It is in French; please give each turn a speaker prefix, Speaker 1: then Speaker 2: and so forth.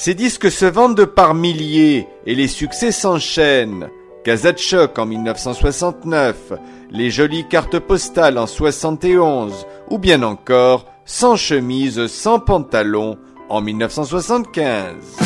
Speaker 1: Ces disques se vendent par milliers et les succès s'enchaînent. Casa de choc en 1969, les jolies cartes postales en 71, ou bien encore Sans chemise, sans pantalon en 1975.